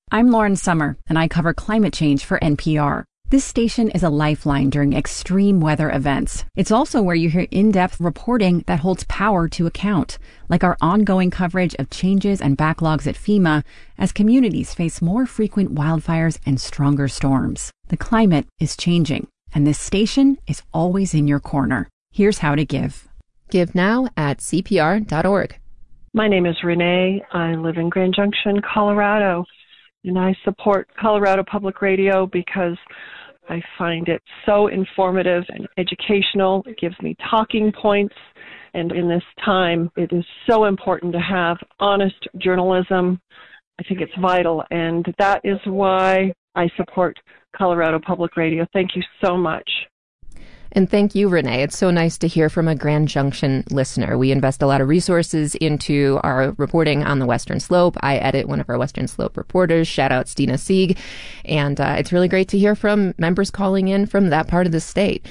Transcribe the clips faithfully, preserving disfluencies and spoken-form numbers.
I'm Lauren Summer, and I cover climate change for N P R. This station is a lifeline during extreme weather events. It's also where you hear in-depth reporting that holds power to account, like our ongoing coverage of changes and backlogs at FEMA as communities face more frequent wildfires and stronger storms. The climate is changing, and this station is always in your corner. Here's how to give. Give now at C P R dot org. My name is Renee. I live in Grand Junction, Colorado, and I support Colorado Public Radio because I find it so informative and educational. It gives me talking points, and in this time, it is so important to have honest journalism. I think it's vital, and that is why I support Colorado Public Radio. Thank you so much. And thank you, Renee. It's so nice to hear from a Grand Junction listener. We invest a lot of resources into our reporting on the Western Slope. I edit one of our Western Slope reporters. Shout out Stina Sieg. And uh, it's really great to hear from members calling in from that part of the state.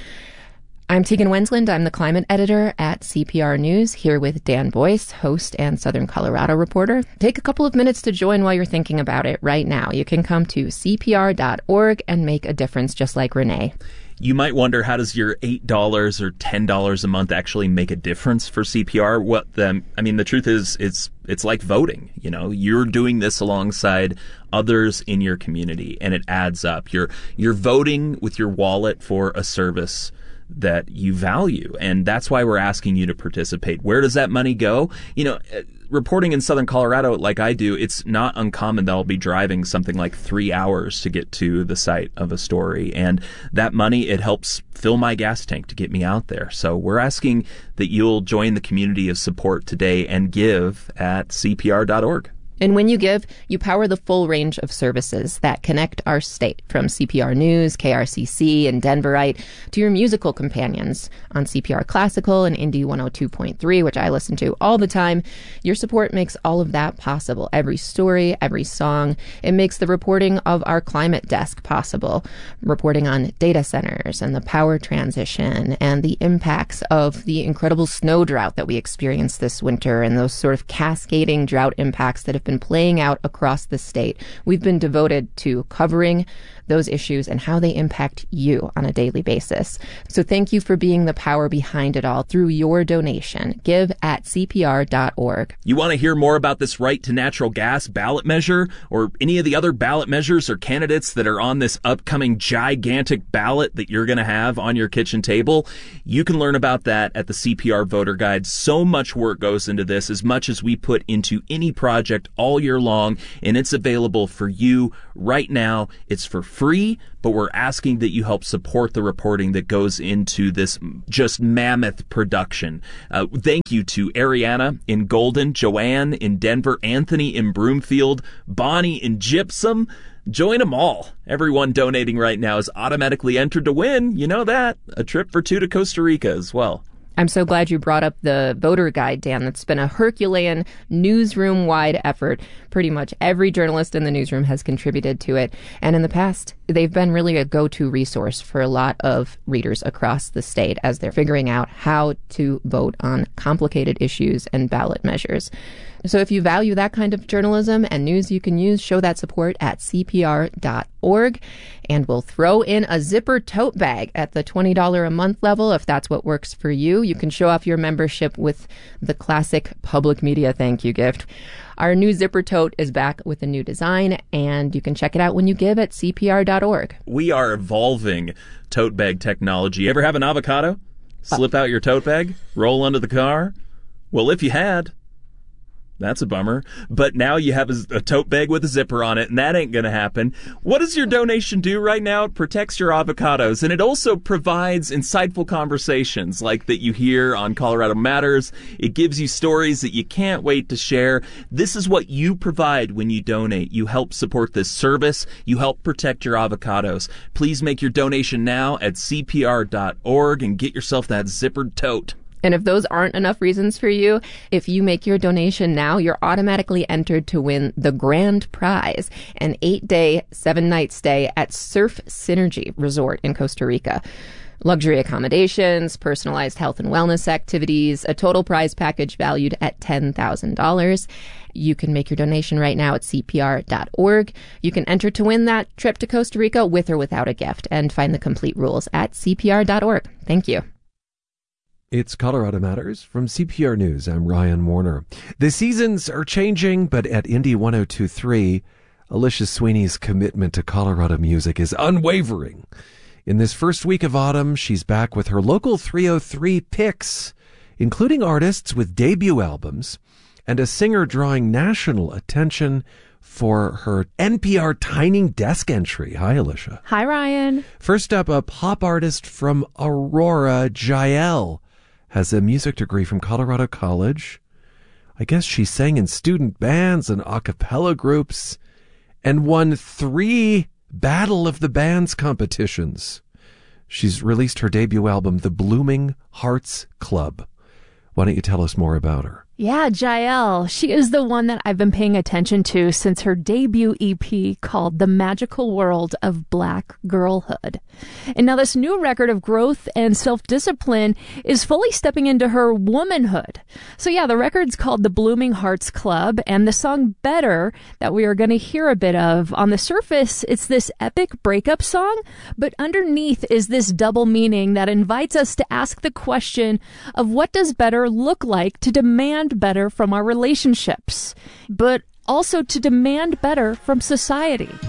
I'm Tegan Wensland. I'm the climate editor at C P R News, here with Dan Boyce, host and Southern Colorado reporter. Take a couple of minutes to join while you're thinking about it right now. You can come to C P R dot org and make a difference just like Renee. You might wonder, how does your eight dollars or ten dollars a month actually make a difference for C P R? What the, I mean, the truth is, it's it's like voting. You know, you're doing this alongside others in your community, and it adds up. You're you're voting with your wallet for a service that you value, and that's why we're asking you to participate. Where does that money go? You know, reporting in Southern Colorado like I do, it's not uncommon that I'll be driving something like three hours to get to the site of a story, and that money, it helps fill my gas tank to get me out there. So we're asking that you'll join the community of support today and give at C P R dot org. And when you give, you power the full range of services that connect our state, from C P R News, K R C C, and Denverite, to your musical companions on C P R Classical and Indie one oh two point three, which I listen to all the time. Your support makes all of that possible. Every story, every song. It makes the reporting of our climate desk possible. Reporting on data centers and the power transition and the impacts of the incredible snow drought that we experienced this winter, and those sort of cascading drought impacts that have been playing out across the state. We've been devoted to covering those issues and how they impact you on a daily basis. So thank you for being the power behind it all through your donation. Give at C P R dot org. You want to hear more about this right to natural gas ballot measure, or any of the other ballot measures or candidates that are on this upcoming gigantic ballot that you're going to have on your kitchen table? You can learn about that at the C P R Voter Guide. So much work goes into this, as much as we put into any project all year long, and it's available for you right now. It's for free, but we're asking that you help support the reporting that goes into this just mammoth production. Uh, thank you to Ariana in Golden, Joanne in Denver, Anthony in Broomfield, Bonnie in Gypsum. Join them all. Everyone donating right now is automatically entered to win, you know that, a trip for two to Costa Rica as well. I'm so glad you brought up the voter guide, Dan. That's been a Herculean newsroom-wide effort. Pretty much every journalist in the newsroom has contributed to it. And in the past, they've been really a go-to resource for a lot of readers across the state as they're figuring out how to vote on complicated issues and ballot measures. So if you value that kind of journalism and news you can use, show that support at C P R dot org. And we'll throw in a zipper tote bag at the twenty dollars a month level if that's what works for you. You can show off your membership with the classic public media thank you gift. Our new zipper tote is back with a new design, and you can check it out when you give at C P R dot org. We are evolving tote bag technology. Ever have an avocado? Slip out your tote bag? Roll under the car? Well, if you had, that's a bummer. But now you have a, a tote bag with a zipper on it, and that ain't going to happen. What does your donation do right now? It protects your avocados, and it also provides insightful conversations like that you hear on Colorado Matters. It gives you stories that you can't wait to share. This is what you provide when you donate. You help support this service. You help protect your avocados. Please make your donation now at C P R dot org and get yourself that zippered tote. And if those aren't enough reasons for you, if you make your donation now, you're automatically entered to win the grand prize, an eight-day, seven-night stay at Surf Synergy Resort in Costa Rica. Luxury accommodations, personalized health and wellness activities, a total prize package valued at ten thousand dollars. You can make your donation right now at C P R dot org. You can enter to win that trip to Costa Rica with or without a gift, and find the complete rules at C P R dot org. Thank you. It's Colorado Matters from C P R News. I'm Ryan Warner. The seasons are changing, but at Indy one oh two point three, Alicia Sweeney's commitment to Colorado music is unwavering. In this first week of autumn, she's back with her local three oh three picks, including artists with debut albums and a singer drawing national attention for her N P R Tining Desk entry. Hi, Alicia. Hi, Ryan. First up, a pop artist from Aurora, Jael, has a music degree from Colorado College. I guess she sang in student bands and a cappella groups and won three Battle of the Bands competitions. She's released her debut album, The Blooming Hearts Club. Why don't you tell us more about her? Yeah, Jael. She is the one that I've been paying attention to since her debut E P called The Magical World of Black Girlhood. And now this new record of growth and self-discipline is fully stepping into her womanhood. So yeah, the record's called The Blooming Hearts Club, and the song Better that we are going to hear a bit of, on the surface, it's this epic breakup song, but underneath is this double meaning that invites us to ask the question of what does better look like to demand better from our relationships, but also to demand better from society.